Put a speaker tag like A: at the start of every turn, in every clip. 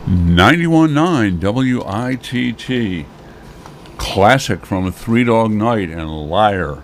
A: 91.9 WITT, classic from Three Dog Night and Liar.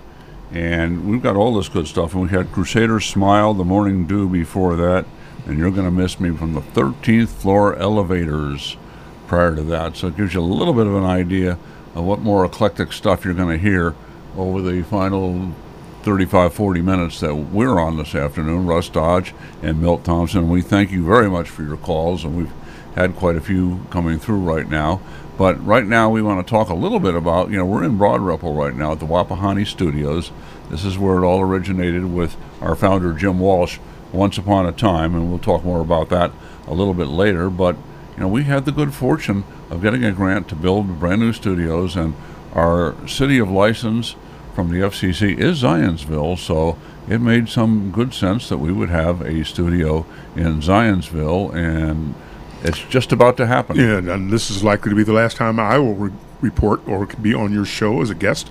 A: And we've got all this good stuff. And we had Crusader Smile, The Morning Dew before that. And You're Gonna Miss Me from the 13th Floor Elevators prior to that. So it gives you a little bit of an idea of what more eclectic stuff you're going to hear over the final 35, 40 minutes that we're on this afternoon. Russ Dodge and Milt Thompson. We thank you very much for your calls, and we've had quite a few coming through right now. But right now we want to talk a little bit about, we're in Broad Ripple right now at the Wapahani Studios. This is where it all originated with our founder, Jim Walsh, once upon a time, and we'll talk more about that a little bit later. But, we had the good fortune of getting a grant to build brand new studios, and our city of license from the FCC is Zionsville, so it made some good sense that we would have a studio in Zionsville, and it's just about to happen.
B: Yeah, and this is likely to be the last time I will report or be on your show as a guest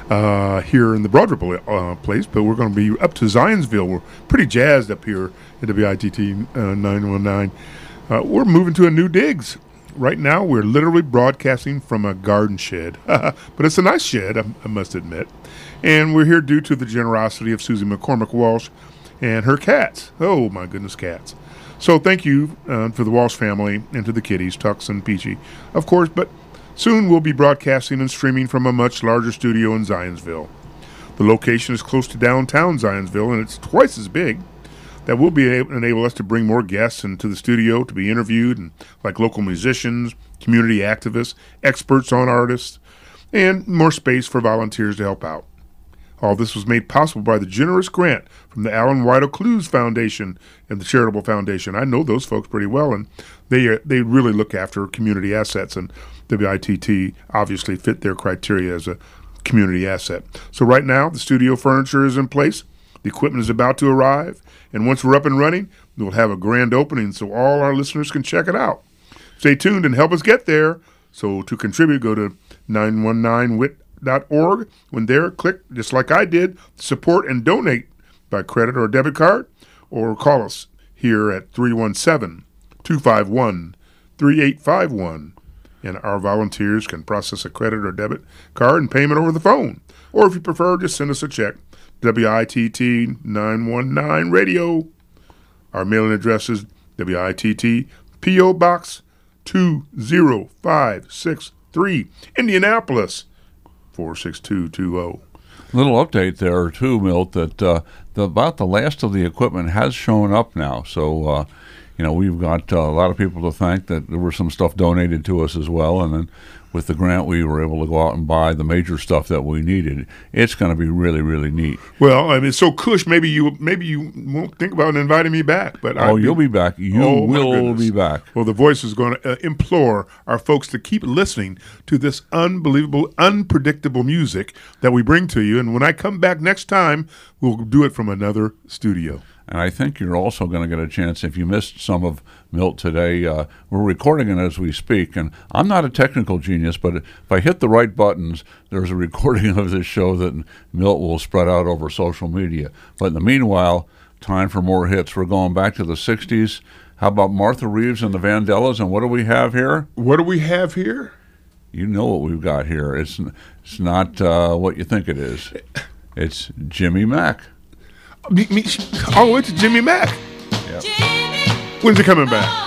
B: here in the Broad Ripple place, but we're going to be up to Zionsville. We're pretty jazzed up here at WITT 919. We're moving to a new digs. Right now, we're literally broadcasting from a garden shed, but it's a nice shed, I must admit. And we're here due to the generosity of Susie McCormick Walsh and her cats. Oh, my goodness, cats. So thank you for the Walsh family and to the kitties, Tux and Peachy, of course, but soon we'll be broadcasting and streaming from a much larger studio in Zionsville. The location is close to downtown Zionsville, and it's twice as big. That will enable us to bring more guests into the studio to be interviewed, and like local musicians, community activists, experts on artists, and more space for volunteers to help out. All this was made possible by the generous grant from the Alan White O'Clues Foundation and the Charitable Foundation. I know those folks pretty well, and they really look after community assets, and WITT obviously fit their criteria as a community asset. So right now, the studio furniture is in place. The equipment is about to arrive, and once we're up and running, we'll have a grand opening so all our listeners can check it out. Stay tuned and help us get there. So to contribute, go to 919wit.org. When there, click, just like I did, support and donate by credit or debit card, or call us here at 317-251-3851. And our volunteers can process a credit or debit card and payment over the phone. Or if you prefer, just send us a check. WITT 919 Radio. Our mailing address is WITT P.O. Box 20563, Indianapolis 46220.
A: Little update there too, Milt, that about the last of the equipment has shown up now. So, we've got a lot of people to thank that there was some stuff donated to us as well, and then with the grant we were able to go out and buy the major stuff that we needed. It's going to be really, really neat.
B: Well, I mean, so Cush, maybe you won't think about inviting me back, but
A: you'll be back. You will be back.
B: Well, the Voice is going to implore our folks to keep listening to this unbelievable, unpredictable music that we bring to you, and when I come back next time, we'll do it from another studio.
A: And I think you're also going to get a chance, if you missed some of Milt today, we're recording it as we speak, and I'm not a technical genius, but if I hit the right buttons, there's a recording of this show that Milt will spread out over social media. But in the meanwhile, time for more hits. We're going back to the 60s. How about Martha Reeves and the Vandellas, and what do we have here?
B: What do we have here?
A: You know what we've got here. It's not what you think it is. It's Jimmy Mack.
B: All the way to Jimmy Mack.
A: Yep.
B: When's he coming back?